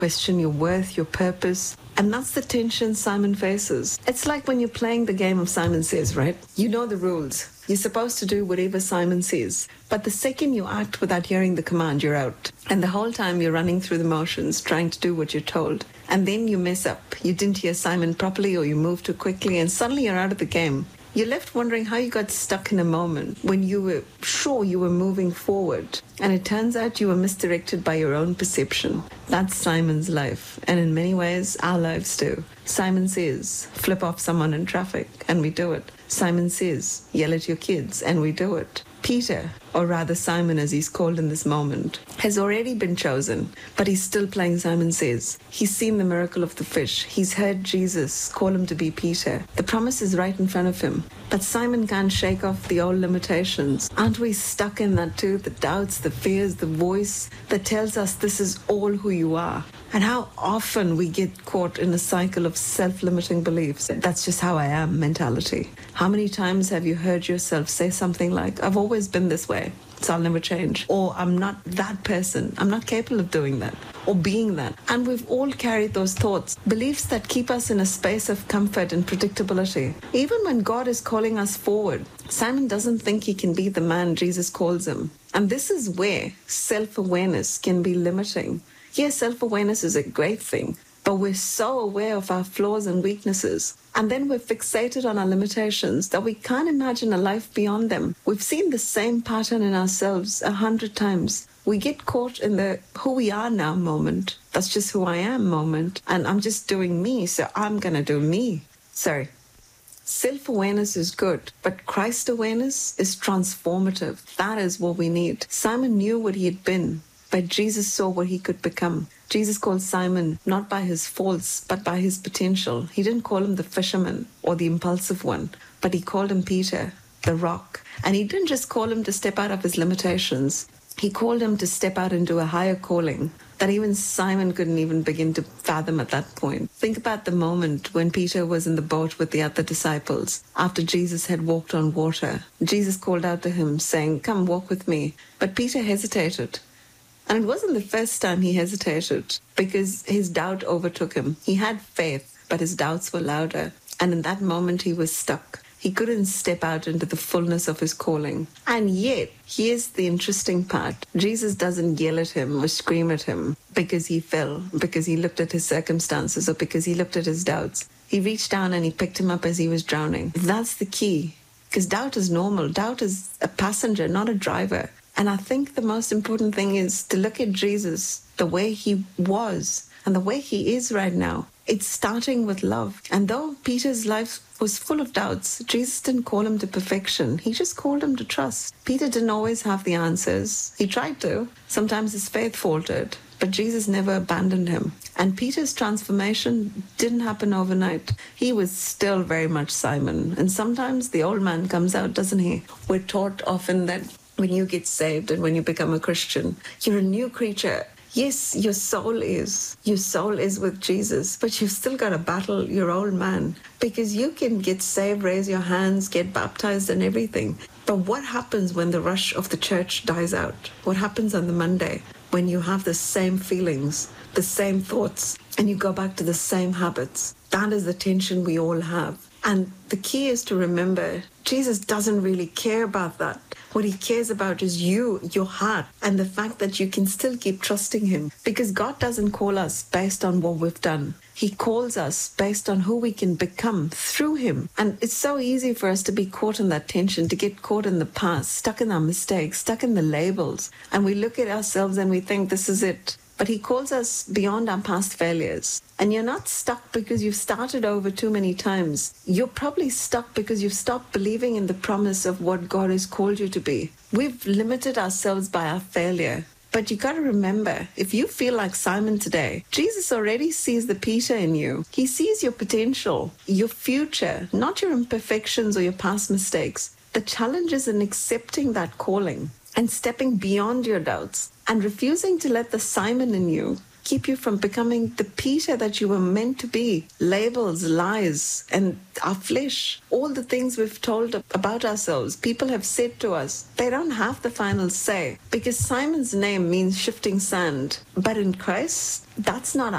question your worth, your purpose. And that's the tension Simon faces. It's like when you're playing the game of Simon Says, right? You know the rules. You're supposed to do whatever Simon says. But the second you act without hearing the command, you're out. And the whole time you're running through the motions, trying to do what you're told. And then you mess up. You didn't hear Simon properly, or you moved too quickly, and suddenly you're out of the game. You're left wondering how you got stuck in a moment when you were sure you were moving forward. And it turns out you were misdirected by your own perception. That's Simon's life. And in many ways, our lives too. Simon says, flip off someone in traffic, and we do it. Simon says, yell at your kids, and we do it. Peter, or rather Simon as he's called in this moment, has already been chosen, but he's still playing Simon Says. He's seen the miracle of the fish. He's heard Jesus call him to be Peter. The promise is right in front of him. But Simon can't shake off the old limitations. Aren't we stuck in that too? The doubts, the fears, the voice that tells us this is all who you are. And how often we get caught in a cycle of self-limiting beliefs. That's just how I am mentality. How many times have you heard yourself say something like, I've always been this way, so I'll never change. Or I'm not that person. I'm not capable of doing that or being that. And we've all carried those thoughts, beliefs that keep us in a space of comfort and predictability. Even when God is calling us forward, Simon doesn't think he can be the man Jesus calls him. And this is where self-awareness can be limiting. Yes, self-awareness is a great thing, but we're so aware of our flaws and weaknesses, and then we're fixated on our limitations that we can't imagine a life beyond them. We've seen the same pattern in ourselves 100 times. We get caught in the who we are now moment. That's just who I am moment, and I'm just doing me, so I'm going to do me. Sorry. Self-awareness is good, but Christ awareness is transformative. That is what we need. Simon knew what he had been, but Jesus saw what he could become. Jesus called Simon not by his faults, but by his potential. He didn't call him the fisherman or the impulsive one, but he called him Peter, the rock. And he didn't just call him to step out of his limitations. He called him to step out into a higher calling that even Simon couldn't even begin to fathom at that point. Think about the moment when Peter was in the boat with the other disciples after Jesus had walked on water. Jesus called out to him saying, come walk with me. But Peter hesitated. And it wasn't the first time he hesitated because his doubt overtook him. He had faith, but his doubts were louder. And in that moment, he was stuck. He couldn't step out into the fullness of his calling. And yet, here's the interesting part. Jesus doesn't yell at him or scream at him because he fell, because he looked at his circumstances, or because he looked at his doubts. He reached down and he picked him up as he was drowning. That's the key, because doubt is normal. Doubt is a passenger, not a driver. And I think the most important thing is to look at Jesus the way he was and the way he is right now. It's starting with love. And though Peter's life was full of doubts, Jesus didn't call him to perfection. He just called him to trust. Peter didn't always have the answers. He tried to. Sometimes his faith faltered, but Jesus never abandoned him. And Peter's transformation didn't happen overnight. He was still very much Simon. And sometimes the old man comes out, doesn't he? We're taught often that when you get saved and when you become a Christian, you're a new creature. Yes, your soul is. Your soul is with Jesus, but you've still got to battle your old man, because you can get saved, raise your hands, get baptized and everything. But what happens when the rush of the church dies out? What happens on the Monday when you have the same feelings, the same thoughts, and you go back to the same habits? That is the tension we all have. And the key is to remember, Jesus doesn't really care about that. What he cares about is you, your heart, and the fact that you can still keep trusting him. Because God doesn't call us based on what we've done. He calls us based on who we can become through him. And it's so easy for us to be caught in that tension, to get caught in the past, stuck in our mistakes, stuck in the labels. And we look at ourselves and we think this is it. But he calls us beyond our past failures. And you're not stuck because you've started over too many times. You're probably stuck because you've stopped believing in the promise of what God has called you to be. We've limited ourselves by our failure. But you got to remember, if you feel like Simon today, Jesus already sees the Peter in you. He sees your potential, your future, not your imperfections or your past mistakes. The challenge is in accepting that calling and stepping beyond your doubts and refusing to let the Simon in you keep you from becoming the Peter that you were meant to be. Labels, lies, and our flesh, all the things we've told about ourselves, people have said to us, they don't have the final say, because Simon's name means shifting sand. But in Christ, that's not